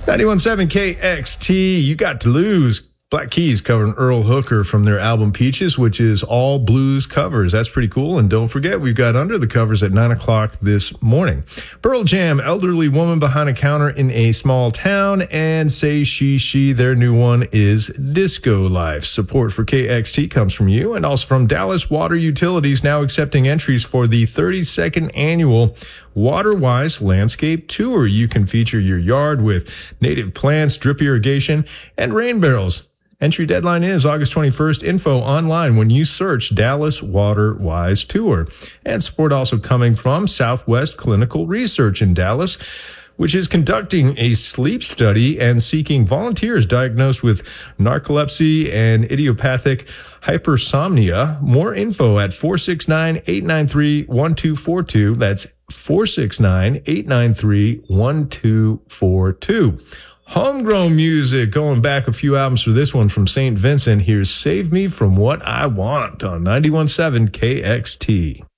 91.7 KXT, You Got to Lose. Black Keys covering Earl Hooker from their album Peaches, which is all blues covers. That's pretty cool. And don't forget, we've got Under the Covers at 9 o'clock this morning. Pearl Jam, Elderly Woman Behind a Counter in a Small Town, and Say She. Their new one is Disco Life. Support for KXT comes from you and also from Dallas Water Utilities, now accepting entries for the 32nd annual WaterWise Landscape Tour. You can feature your yard with native plants, drip irrigation, and rain barrels. Entry deadline is August 21st. Info online when you search Dallas WaterWise Tour. And support also coming from Southwest Clinical Research in Dallas, which is conducting a sleep study and seeking volunteers diagnosed with narcolepsy and idiopathic hypersomnia. More info at 469-893-1242. That's 469-893-1242. Homegrown music, going back a few albums for this one from St. Vincent. Here's Save Me From What I Want on 91.7 KXT.